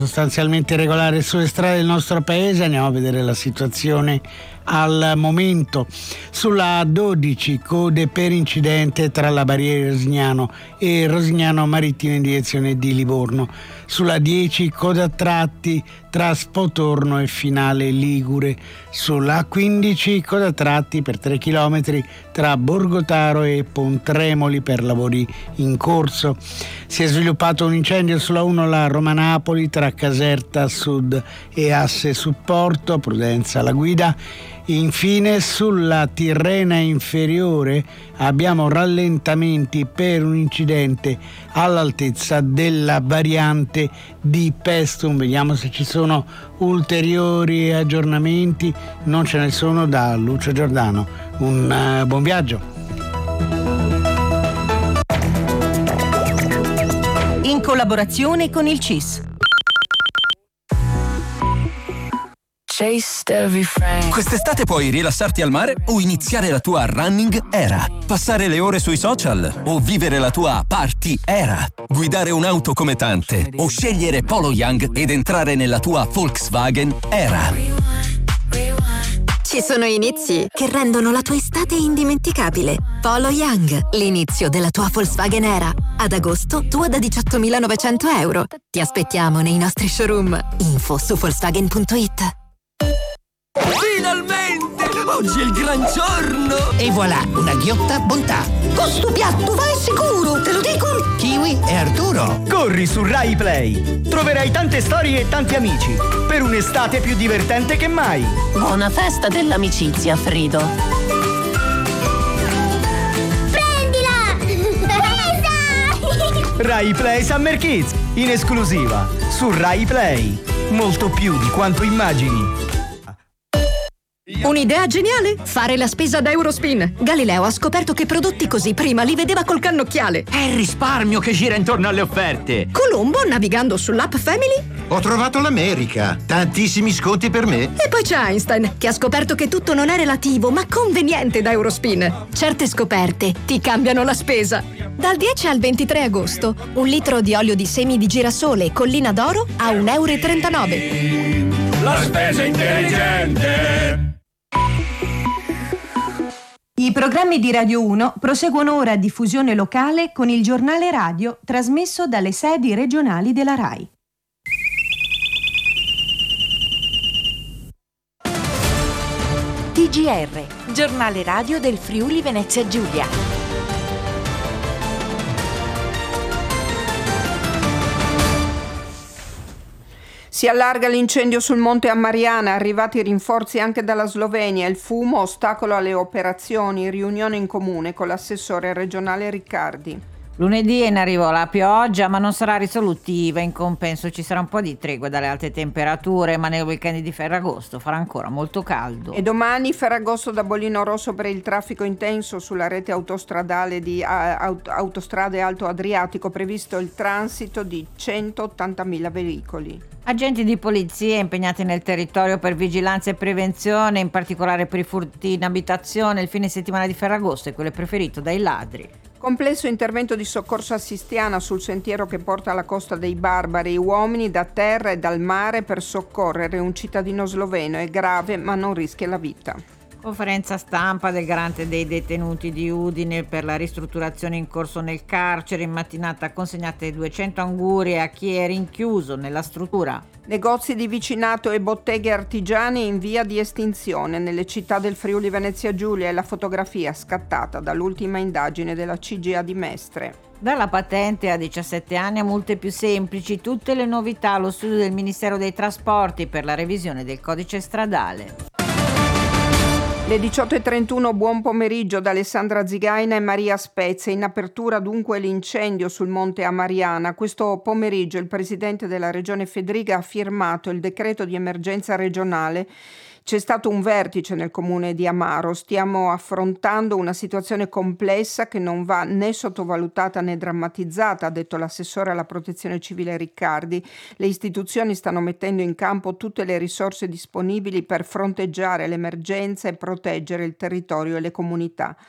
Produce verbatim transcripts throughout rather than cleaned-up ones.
sostanzialmente regolare sulle strade del nostro paese. Andiamo a vedere la situazione al momento. Sulla A dodici code per incidente tra la barriera Rosignano e Rosignano Marittimo in direzione di Livorno. Sulla dieci coda a tratti tra Spotorno e Finale Ligure. Sulla A quindici coda a tratti per tre chilometri tra Borgotaro e Pontremoli per lavori in corso. Si è sviluppato un incendio sulla uno la Roma-Napoli tra Caserta Sud e Asse Supporto, prudenza alla guida. Infine sulla Tirrena inferiore abbiamo rallentamenti per un incidente all'altezza della variante di Pestum. Vediamo se ci sono ulteriori aggiornamenti. Non ce ne sono. Da Lucio Giordano un uh, buon viaggio. In collaborazione con il C I S. Quest'estate puoi rilassarti al mare o iniziare la tua running era, passare le ore sui social o vivere la tua party era, guidare un'auto come tante o scegliere Polo Young ed entrare nella tua Volkswagen era. Ci sono inizi che rendono la tua estate indimenticabile. Polo Young, l'inizio della tua Volkswagen era. Ad agosto, tua da diciottomilanovecento euro. Ti aspettiamo nei nostri showroom. Info su Volkswagen punto it. Finalmente! Oggi è il gran giorno! E voilà, una ghiotta bontà. Con sto piatto vai sicuro, te lo dico! Kiwi e Arturo. Corri su Rai Play. Troverai tante storie e tanti amici. Per un'estate più divertente che mai. Buona festa dell'amicizia, Frido. Prendila! Presa! Rai Play Summer Kids, in esclusiva su Rai Play. Molto più di quanto immagini. Un'idea geniale? Fare la spesa da Eurospin. Galileo ha scoperto che prodotti così prima li vedeva col cannocchiale. È il risparmio che gira intorno alle offerte. Colombo, navigando sull'app Family, ho trovato l'America. Tantissimi sconti per me. E poi c'è Einstein, che ha scoperto che tutto non è relativo, ma conveniente da Eurospin. Certe scoperte ti cambiano la spesa. Dal dieci al ventitré agosto, un litro di olio di semi di girasole Collina d'Oro a un euro e trentanove. La spesa intelligente. I programmi di Radio uno proseguono ora a diffusione locale con il giornale radio trasmesso dalle sedi regionali della RAI. T G R, giornale radio del Friuli Venezia Giulia. Si allarga l'incendio sul Monte Ammariana, arrivati rinforzi anche dalla Slovenia. Il fumo ostacolo alle operazioni, riunione in comune con l'assessore regionale Riccardi. Lunedì è in arrivo la pioggia, ma non sarà risolutiva. In compenso ci sarà un po' di tregua dalle alte temperature, ma nel weekend di Ferragosto farà ancora molto caldo. E domani Ferragosto da bollino rosso per il traffico intenso sulla rete autostradale di aut- Autostrade Alto Adriatico, previsto il transito di centottantamila veicoli. Agenti di polizia impegnati nel territorio per vigilanza e prevenzione, in particolare per i furti in abitazione. Il fine settimana di Ferragosto è quello preferito dai ladri. Complesso intervento di soccorso assistiana sul sentiero che porta alla Costa dei Barbari. Uomini da terra e dal mare per soccorrere un cittadino sloveno. È grave ma non rischia la vita. Conferenza stampa del garante dei detenuti di Udine per la ristrutturazione in corso nel carcere. In mattinata consegnate duecento angurie a chi è rinchiuso nella struttura. Negozi di vicinato e botteghe artigiane in via di estinzione nelle città del Friuli Venezia Giulia. È la fotografia scattata dall'ultima indagine della C G A di Mestre. Dalla patente a diciassette anni a multe più semplici, tutte le novità allo studio del Ministero dei Trasporti per la revisione del codice stradale. Le diciotto e trentuno, buon pomeriggio da Alessandra Zigaina e Maria Spezia. In apertura dunque l'incendio sul Monte Ammariana. Questo pomeriggio il presidente della regione Fedriga ha firmato il decreto di emergenza regionale. C'è stato un vertice nel comune di Amaro. Stiamo affrontando una situazione complessa che non va né sottovalutata né drammatizzata, ha detto l'assessore alla protezione civile Riccardi. Le istituzioni stanno mettendo in campo tutte le risorse disponibili per fronteggiare l'emergenza e proteggere il territorio e le comunità.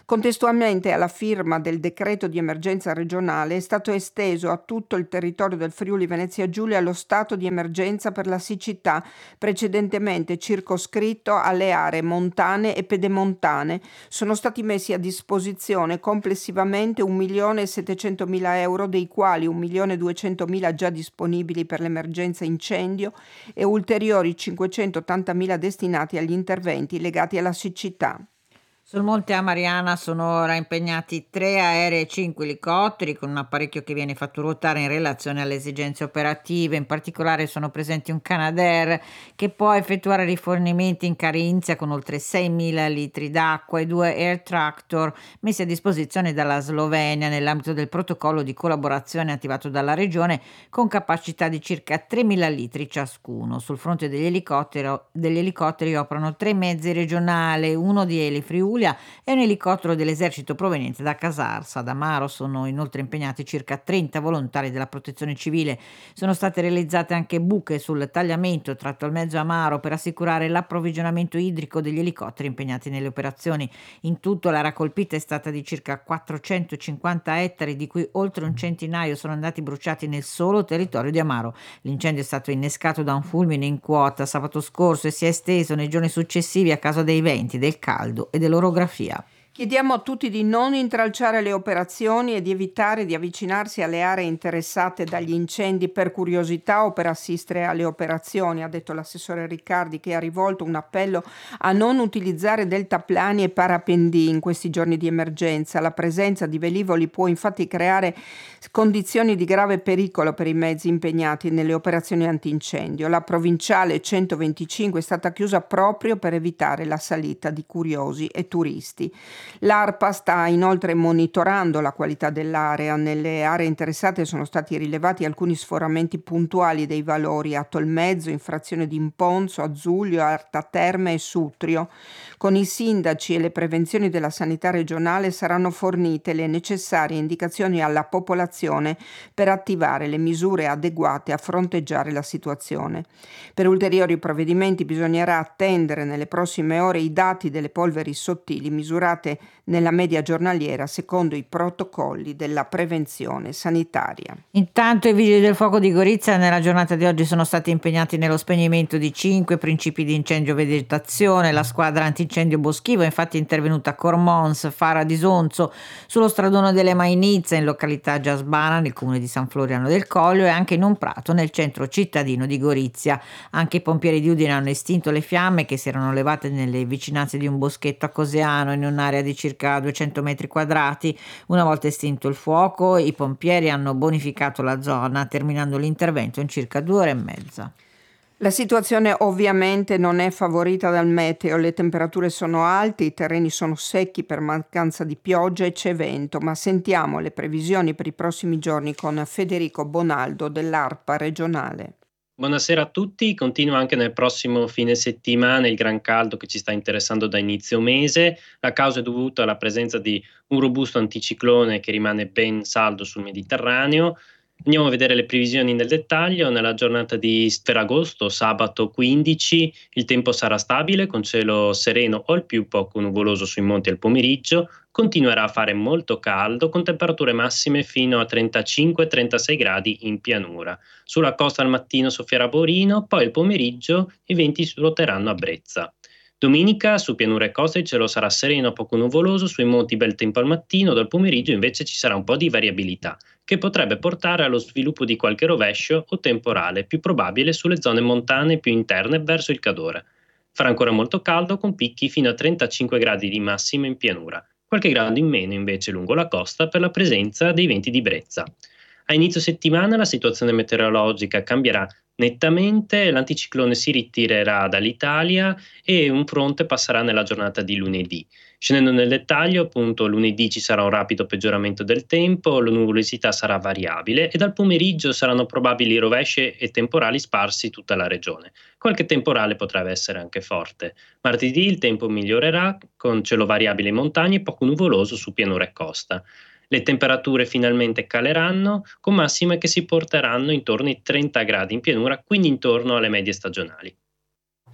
Contestualmente alla firma del decreto di emergenza regionale è stato esteso a tutto il territorio del Friuli Venezia Giulia lo stato di emergenza per la siccità, precedentemente circoscritto alle aree montane e pedemontane. Sono stati messi a disposizione complessivamente un milione e settecentomila euro, dei quali un milione e duecentomila già disponibili per l'emergenza incendio e ulteriori cinquecentottantamila destinati agli interventi legati alla siccità. Sul Monte Amariana sono ora impegnati tre aerei e cinque elicotteri con un apparecchio che viene fatto ruotare in relazione alle esigenze operative. In particolare sono presenti un Canadair che può effettuare rifornimenti in Carinzia con oltre seimila litri d'acqua e due Air Tractor messi a disposizione dalla Slovenia nell'ambito del protocollo di collaborazione attivato dalla regione con capacità di circa tremila litri ciascuno. Sul fronte degli elicotteri, degli elicotteri operano tre mezzi regionali, uno di Eli Friuli e un elicottero dell'esercito proveniente da Casarsa. Ad Amaro sono inoltre impegnati circa trenta volontari della protezione civile. Sono state realizzate anche buche sul tagliamento tratto al mezzo Amaro per assicurare l'approvvigionamento idrico degli elicotteri impegnati nelle operazioni. In tutto l'area colpita è stata di circa quattrocentocinquanta ettari, di cui oltre un centinaio sono andati bruciati nel solo territorio di Amaro. L'incendio è stato innescato da un fulmine in quota sabato scorso e si è esteso nei giorni successivi a causa dei venti, del caldo e dell'orografia. Chiediamo a tutti di non intralciare le operazioni e di evitare di avvicinarsi alle aree interessate dagli incendi per curiosità o per assistere alle operazioni, ha detto l'assessore Riccardi, che ha rivolto un appello a non utilizzare deltaplani e parapendì in questi giorni di emergenza. La presenza di velivoli può infatti creare condizioni di grave pericolo per i mezzi impegnati nelle operazioni antincendio. La provinciale centoventicinque è stata chiusa proprio per evitare la salita di curiosi e turisti. L'ARPA sta inoltre monitorando la qualità dell'area. Nelle aree interessate sono stati rilevati alcuni sforamenti puntuali dei valori a Tolmezzo, in frazione di Imponzo, Azzulio, Arta Terme e Sutrio. Con i sindaci e le prevenzioni della sanità regionale saranno fornite le necessarie indicazioni alla popolazione per attivare le misure adeguate a fronteggiare la situazione. Per ulteriori provvedimenti bisognerà attendere nelle prossime ore i dati delle polveri sottili misurate nella media giornaliera secondo i protocolli della prevenzione sanitaria. Intanto i vigili del fuoco di Gorizia nella giornata di oggi sono stati impegnati nello spegnimento di cinque principi di incendio vegetazione. La squadra antincendio boschivo è infatti intervenuta a Cormons, Fara di Sonzo, sullo stradone delle Mainizze in località Giasbana nel comune di San Floriano del Collio e anche in un prato nel centro cittadino di Gorizia. Anche i pompieri di Udine hanno estinto le fiamme che si erano levate nelle vicinanze di un boschetto a Cosiano in un'area di circa duecento metri quadrati. Una volta estinto il fuoco, i pompieri hanno bonificato la zona, terminando l'intervento in circa due ore e mezza. La situazione ovviamente non è favorita dal meteo, le temperature sono alte, i terreni sono secchi per mancanza di pioggia e c'è vento, ma sentiamo le previsioni per i prossimi giorni con Federico Bonaldo dell'ARPA regionale. Buonasera a tutti, continua anche nel prossimo fine settimana il gran caldo che ci sta interessando da inizio mese. La causa è dovuta alla presenza di un robusto anticiclone che rimane ben saldo sul Mediterraneo. Andiamo a vedere le previsioni nel dettaglio. Nella giornata di Ferragosto, sabato quindici, il tempo sarà stabile con cielo sereno o al più poco nuvoloso sui monti al pomeriggio. Continuerà a fare molto caldo con temperature massime fino a trentacinque trentasei gradi in pianura. Sulla costa al mattino soffierà Borino, poi il pomeriggio i venti ruoteranno a Brezza. Domenica su pianura e coste il cielo sarà sereno poco nuvoloso, sui monti bel tempo al mattino, dal pomeriggio invece ci sarà un po' di variabilità che potrebbe portare allo sviluppo di qualche rovescio o temporale, più probabile sulle zone montane più interne verso il Cadore. Farà ancora molto caldo con picchi fino a trentacinque gradi di massima in pianura, qualche grado in meno invece lungo la costa per la presenza dei venti di brezza. A inizio settimana la situazione meteorologica cambierà nettamente, l'anticiclone si ritirerà dall'Italia e un fronte passerà nella giornata di lunedì. Scendendo nel dettaglio, appunto, lunedì ci sarà un rapido peggioramento del tempo, la nuvolosità sarà variabile e dal pomeriggio saranno probabili rovesci e temporali sparsi tutta la regione. Qualche temporale potrebbe essere anche forte. Martedì il tempo migliorerà con cielo variabile in montagna e poco nuvoloso su pianura e costa. Le temperature finalmente caleranno, con massime che si porteranno intorno ai trenta gradi in pianura, quindi intorno alle medie stagionali.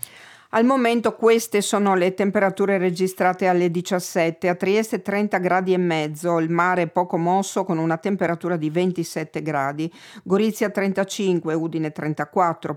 Al momento queste sono le temperature registrate alle diciassette, a Trieste trenta gradi e mezzo, il mare poco mosso con una temperatura di ventisette gradi, Gorizia trentacinque, Udine trentaquattro,